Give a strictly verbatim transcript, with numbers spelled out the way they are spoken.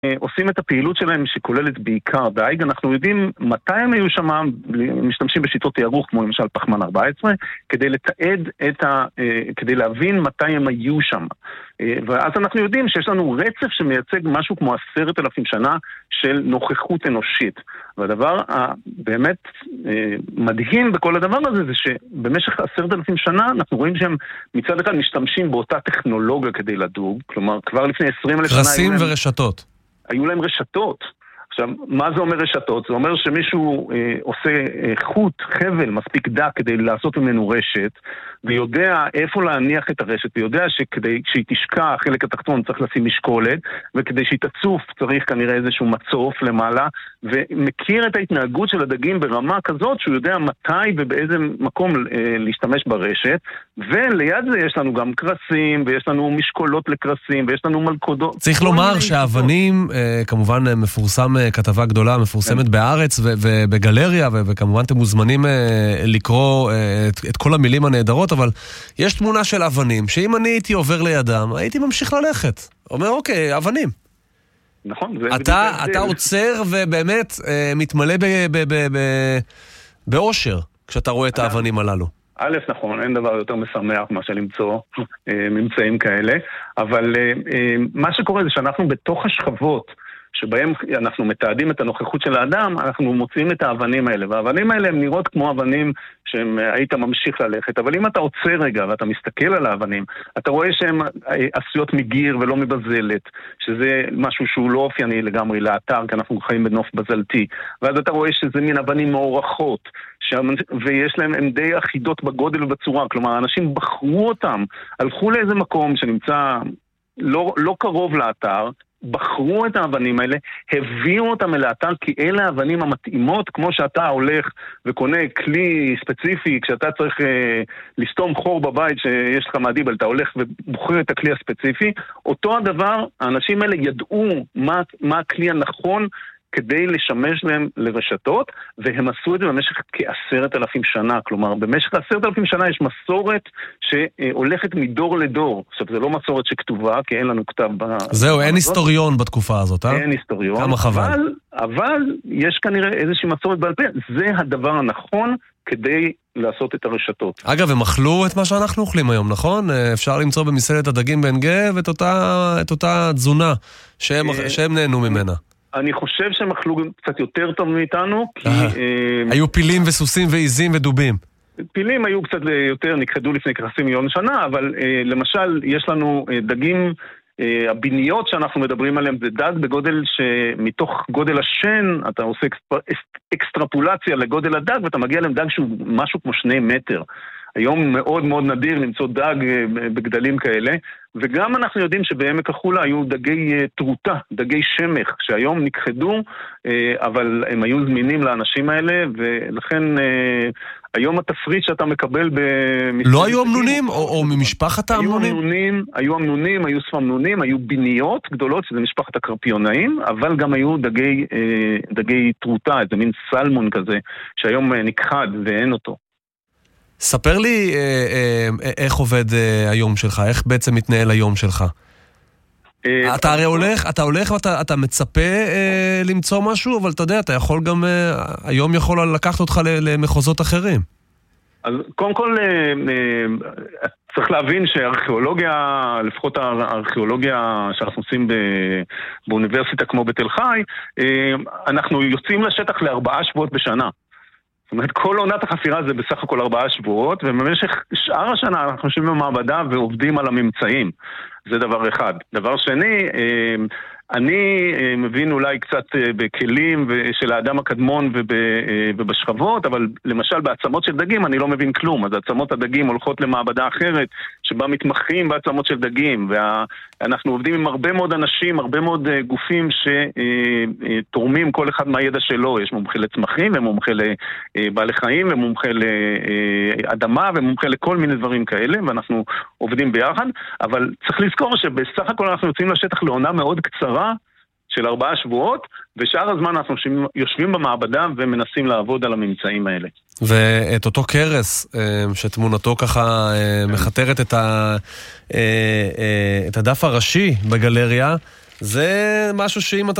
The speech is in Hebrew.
עושים את הפעילות שלהם שכוללת בעיקר דייג. אנחנו יודעים מתי הם היו שם, משתמשים בשיטות תיארוך כמו למשל פחמן ארבע עשרה, כדי לתעד את ה... כדי להבין מתי הם היו שם. ואז אנחנו יודעים שיש לנו רצף שמייצג משהו כמו עשרת אלפים שנה של נוכחות אנושית. והדבר הבאמת מדהים בכל הדבר הזה זה שבמשך עשרת אלפים שנה אנחנו רואים שהם מצד אחד משתמשים באותה טכנולוגיה כדי לדוג, כלומר כבר לפני עשרים אלף שנה קרסים ורשתות. היו להם רשתות. עכשיו, מה זה אומר רשתות? זה אומר שמישהו אה, עושה אה, חוט, חבל, מספיק דק כדי לעשות ממנו רשת, ויודע איפה להניח את הרשת, ויודע שכדי שהיא תשקע, החלק התחתון צריך לשים משקולת, וכדי שהיא תצוף צריך כנראה איזשהו מצוף למעלה, ומכיר את ההתנהגות של הדגים ברמה כזאת, שהוא יודע מתי ובאיזה מקום אה, להשתמש ברשת, וליד זה יש לנו גם קרסים, ויש לנו משקולות לקרסים, ויש לנו מלכודות. צריך לומר שהאבנים, אה, כמובן מפורסם כתבה גדולה מפורסמת בארץ ובגלריה, וכמובן אתם מוזמנים לקרוא את כל המילים הנהדרות, אבל יש תמונה של אבנים, שאם אני הייתי עובר לידם, הייתי ממשיך ללכת. אומר, אוקיי, אבנים. נכון. אתה עוצר ובאמת מתמלא באושר, כשאתה רואה את האבנים הללו. א', נכון, אין דבר יותר משמח מה שלמצוא ממצאים כאלה, אבל מה שקורה זה שאנחנו בתוך השכבות, שבהם אנחנו מתעדים את הנוכחות של האדם, אנחנו מוצאים את האבנים האלה, והאבנים האלה הן נראות כמו אבנים שהיית ממשיך ללכת, אבל אם אתה עוצר רגע ואתה מסתכל על האבנים, אתה רואה שהן עשויות מגיר ולא מבזלת, שזה משהו שהוא לא אופייני לגמרי לאתר, כי אנחנו חיים בנוף בזלתי, ואז אתה רואה שזה מין אבנים מעורכות, ויש להם הן די אחידות בגודל ובצורה, כלומר האנשים בחרו אותם, הלכו לאיזה מקום שנמצא לא, לא קרוב לאתר, בחרו את האבנים האלה, הביאו אותם אל האתר, כי אלה האבנים המתאימות, כמו שאתה הולך וקונה כלי ספציפי, כשאתה צריך אה, לסתום חור בבית שיש לך מעדיבל, אתה הולך ובוחר את הכלי הספציפי, אותו הדבר, האנשים האלה ידעו מה, מה הכלי הנכון, כדי לשמש להם לרשתות, והם עשו את זה במשך כעשרת אלפים שנה. כלומר, במשך עשרת אלפים שנה יש מסורת שהולכת מדור לדור. עכשיו, זה לא מסורת שכתובה, כי אין לנו כתב... זהו, אין היסטוריון בתקופה הזאת, אה? אין היסטוריון. כמה חבל. אבל, אבל יש כנראה איזושהי מסורת בעל פה. זה הדבר הנכון כדי לעשות את הרשתות. אגב, הם אכלו את מה שאנחנו אוכלים היום, נכון? אפשר למצוא במסעדת הדגים בעין גב את אותה, את אותה תזונה שהם, שהם נהנו ממנה. אני חושב שהם אכלו קצת יותר טוב מאיתנו, כי... היו פילים וסוסים ועיזים ודובים. פילים היו קצת יותר, נכחדו לפני כחצי מיליון שנה, אבל למשל, יש לנו דגים, הביניות שאנחנו מדברים עליהם, זה דג בגודל שמתוך גודל השן, אתה עושה אקסטרפולציה לגודל הדג, ואתה מגיע להם דג שהוא משהו כמו שני מטר. היום מאוד מאוד נדיר למצוא דג בגדלים כאלה, וגם אנחנו יודעים שבעמק החולה היו דגי תרוטה, דגי שמח, שהיום נכחדו, אבל הם היו זמינים לאנשים האלה, ולכן היום התפריט שאתה מקבל במסעדת... לא היו אמנונים? או, או ממשפחת האמנונים? היו אמנונים, היו אמנונים, היו ספמנונים, היו ביניות גדולות, שזה משפחת הקרפיונאים, אבל גם היו דגי, דגי תרוטה, איזה מין סלמון כזה, שהיום נכחד ואין אותו. ספר לי אה, אה, איך עובד אה, היום שלך, איך בעצם מתנהל היום שלך. אה, אתה הרי הולך, אתה הולך ואתה אתה מצפה אה, למצוא משהו, אבל אתה יודע, אתה יכול גם, אה, היום יכול לקחת אותך למחוזות אחרים. אז קודם כל, אה, אה, צריך להבין שהארכיאולוגיה, לפחות הארכיאולוגיה שאנחנו עושים באוניברסיטה כמו בתל חי, אה, אנחנו יוצאים לשטח לארבעה שבועות בשנה. זאת אומרת, כל עונת החפירה זה בסך הכל ארבעה שבועות, ובמשך שאר השנה אנחנו יושבים במעבדה ועובדים על הממצאים. זה דבר אחד. דבר שני, אני מבין אולי קצת בכלים של האדם הקדמון ובשכבות, אבל למשל בעצמות של דגים אני לא מבין כלום. אז עצמות הדגים הולכות למעבדה אחרת, שבה מתמחים בעצמות של דגים, ואנחנו עובדים עם הרבה מאוד אנשים, הרבה מאוד גופים שתורמים כל אחד מהידע שלו. יש מומחה לצמחים, ומומחה לבעלי חיים, ומומחה לאדמה, ומומחה לכל מיני דברים כאלה, ואנחנו עובדים ביחד, אבל צריך לזכור שבסך הכל אנחנו יוצאים לשטח לעונה מאוד קצרה, של ארבעה שבועות, ושאר הזמן אנחנו יושבים במעבדה ומנסים לעבוד על הממצאים האלה. ואת אותו קרס, שתמונתו ככה מחתרת את, ה, את הדף הראשי בגלריה, זה משהו שאם אתה